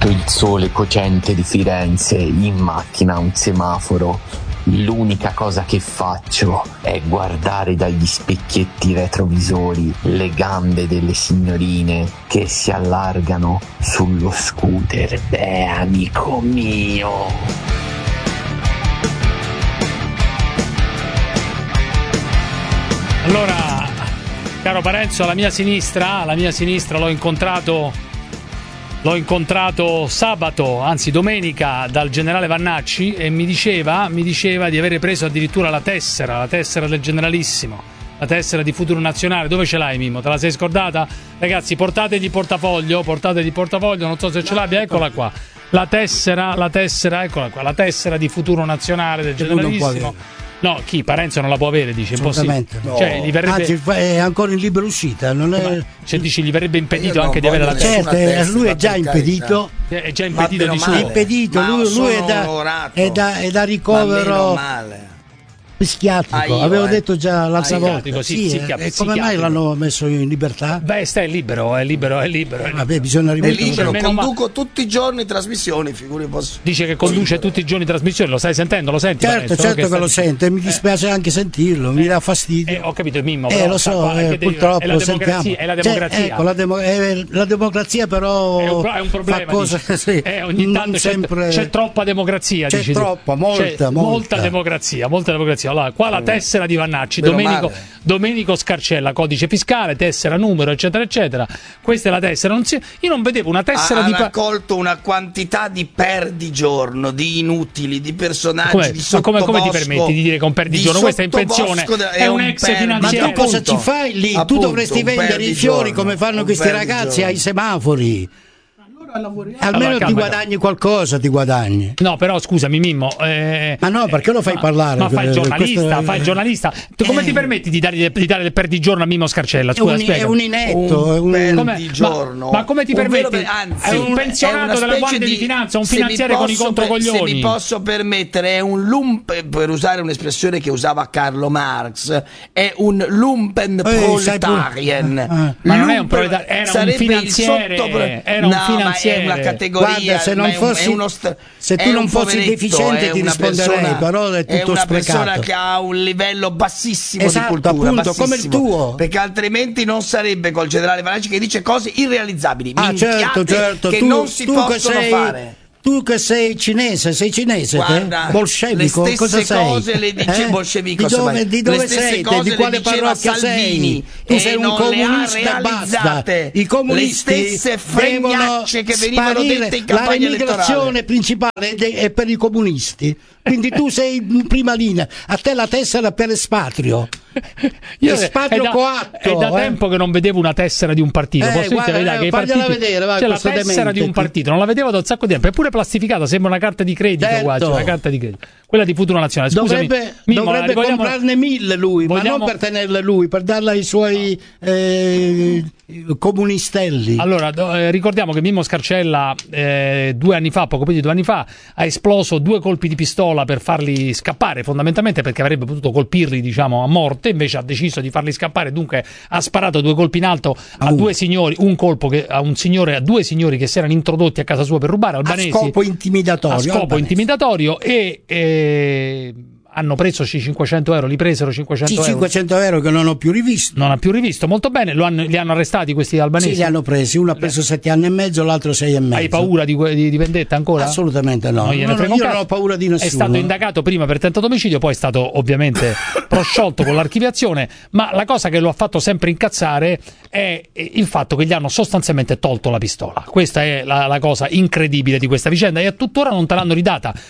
sotto il sole cocente di Firenze, in macchina a un semaforo, l'unica cosa che faccio è guardare dagli specchietti retrovisori le gambe delle signorine che si allargano sullo scooter. Beh, amico mio. Allora, caro Parenzo, la mia sinistra l'ho incontrato sabato, anzi domenica, dal generale Vannacci, e mi diceva di avere preso addirittura la tessera del generalissimo, la tessera di Futuro Nazionale. Dove ce l'hai, Mimmo? Te la sei scordata? Ragazzi, portategli il portafoglio, non so se ce l'abbia, eccola qua. La tessera, eccola qua, la tessera di Futuro Nazionale del generalissimo. No, chi? Parenzo non la può avere, dice, impossibile. No. Cioè, gli verrebbe... Anzi, è ancora in libera uscita, non è... Cioè, dici, gli verrebbe impedito anche di avere la tessera. Certo, lui è già impedito. È già impedito di suo. Impedito, lui è da ricovero psichiatrico, avevo detto già l'altra volta. Sì, come mai l'hanno messo in libertà? Beh, è libero. Vabbè, bisogna rimetterlo. Conduco tutti i giorni trasmissioni, Dice che conduce tutti i giorni trasmissioni, lo stai sentendo? Lo senti? Certo che lo sento, mi dispiace anche sentirlo, mi dà fastidio. Ho capito, Mimmo. Lo so, purtroppo lo sentiamo. È la democrazia. Ecco, la democrazia però è un problema. Fa cosa, sì, ogni tanto c'è troppa democrazia. C'è troppa, molta democrazia. Allora, qua la tessera di Vannacci, Domenico Scarcella, codice fiscale, tessera, numero, eccetera, eccetera. Questa è la tessera. Io non vedevo una tessera ha raccolto una quantità di perdigiorno, di inutili, di personaggi di sottobosco. Come ti permetti di dire che un perdigiorno? Questa è in pensione, è un ex finanziere. Ma tu cosa ci fai lì? Tu dovresti vendere i fiori come fanno questi ragazzi ai semafori. Almeno ti guadagni qualcosa, No, però scusami, Mimmo. Ma no, perché lo fai parlare? Ma fai il giornalista. Tu come ti permetti di dare del perdigiorno a Mimmo Scarcella? Scusa, è un inetto, perdigiorno. Ma come ti permetti? È un pensionato della Guardia di Finanza, un finanziere con i controcoglioni. Se mi posso permettere, è un per usare un'espressione che usava Carlo Marx, è un lumpen proletarien. Ma non è un proletarian, era un finanziere. È una categoria. Guarda, se tu non fossi deficiente ti risponderei, però è tutto sprecato. È una persona che ha un livello bassissimo di cultura, appunto, come il tuo, perché altrimenti non sarebbe col generale Vannacci che dice cose irrealizzabili, certo, che non si possono fare. Tu che sei cinese, Guarda, bolscevico, le stesse cosa cose sei? le dice bolscevico. Di dove sei? Di quale parrocchia sei? Tu sei un comunista e basta. I comunisti le stesse fregnacce che venivano dette in campagna elettorale. La migrazione principale è per i comunisti, quindi tu sei in prima linea. A te la tessera per espatrio. Espatrio coatto. È da tempo che non vedevo una tessera di un partito. Vedere, c'è la tessera di un partito, non la vedevo da un sacco di tempo, eppure plastificata, sembra una carta di credito, certo. Una carta di credito. Quella di Futuro Nazionale. Scusami, dovrebbe comprarne 1000 lui, ma non per tenerle lui, per darla ai suoi comunistelli. Allora, ricordiamo che Mimmo Scarcella 2 anni fa, poco più di 2 anni fa, ha esploso 2 colpi di pistola per farli scappare, fondamentalmente perché avrebbe potuto colpirli, diciamo, a morte, invece ha deciso di farli scappare, dunque ha sparato 2 colpi in alto a 2 signori, un colpo a 2 signori che si erano introdotti a casa sua per rubare, albanesi. A scopo intimidatorio e hanno preso 500 euro, li presero 500 euro. 500 euro che non ho più rivisto. Non ha più rivisto, molto bene, li hanno arrestati questi albanesi? Sì, li hanno presi, uno ha preso 7 anni e mezzo, l'altro 6 e mezzo. Hai paura di vendetta ancora? Assolutamente no. Io non ho paura di nessuno. È stato indagato prima per tentato omicidio, poi è stato ovviamente prosciolto con l'archiviazione, ma la cosa che lo ha fatto sempre incazzare è il fatto che gli hanno sostanzialmente tolto la pistola. Questa è la cosa incredibile di questa vicenda, e a tuttora non te l'hanno ridata.